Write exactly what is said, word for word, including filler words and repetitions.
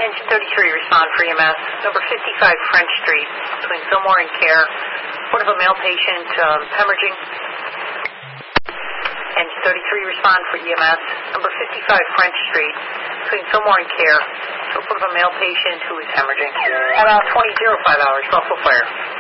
Engine thirty-three, respond for E M S. Number fifty-five French Street, between Fillmore and Care. Report of a male patient um, hemorrhaging. Engine thirty-three, respond for E M S. Number fifty-five French Street, between Fillmore and Care. Report of a male patient who is hemorrhaging. At uh, twenty oh five hours, Buffalo Fire.